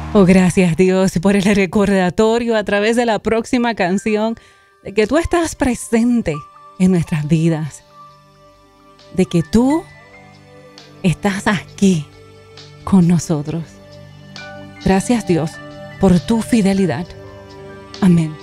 Oh, gracias Dios por el recordatorio a través de la próxima canción de que tú estás presente en nuestras vidas, de que tú estás aquí con nosotros. Gracias Dios por tu fidelidad. Amén.